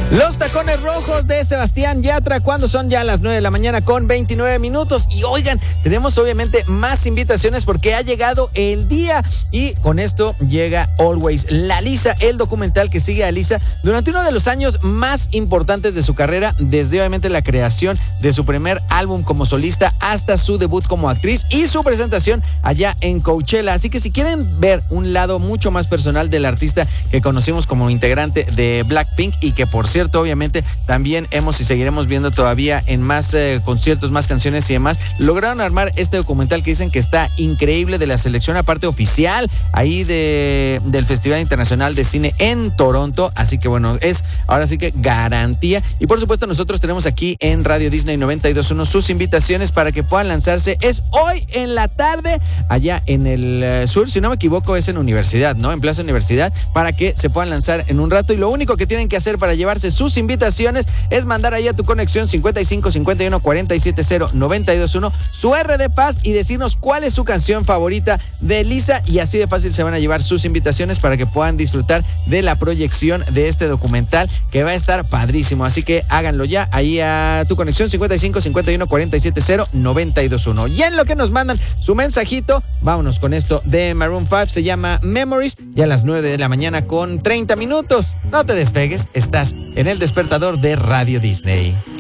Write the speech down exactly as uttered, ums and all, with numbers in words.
Los tacones rojos de Sebastián Yatra, cuando son ya las nueve de la mañana con veintinueve minutos. Y oigan, tenemos obviamente más invitaciones porque ha llegado el día. Y con esto llega Always, la Lisa, el documental que sigue a Lisa durante uno de los años más importantes de su carrera, desde obviamente la creación de su primer álbum como solista hasta su debut como actriz y su presentación allá en Coachella. Así que si quieren ver un lado mucho más personal del artista que conocimos como integrante de Blackpink y que por cierto obviamente también hemos y seguiremos viendo todavía en más eh, conciertos, más canciones y demás, lograron armar este documental que dicen que está increíble, de la selección aparte oficial ahí de, del Festival Internacional de Cine en Toronto. Así que bueno, es ahora sí que garantía. Y por supuesto nosotros tenemos aquí en Radio Disney noventa y dos punto uno sus invitaciones para que puedan lanzarse. Es hoy en la tarde allá en el eh, sur, si no me equivoco es en Universidad, ¿no? En Plaza Universidad, para que se puedan lanzar en un rato. Y lo único que tienen que hacer para llevarse sus invitaciones es mandar ahí a tu conexión cincuenta y cinco cincuenta y uno cuarenta y siete cero noventa y dos uno su R de Paz y decirnos cuál es su canción favorita de Lisa, y así de fácil se van a llevar sus invitaciones para que puedan disfrutar de la proyección de este documental que va a estar padrísimo. Así que háganlo ya ahí a tu conexión cincuenta y cinco cincuenta y uno cuarenta y siete cero noventa y dos uno. Y en lo que nos mandan su mensajito, vámonos con esto de Maroon cinco, se llama Memories, ya a las nueve de la mañana con treinta minutos. No te despegues, estás en el despertador de Radio Disney.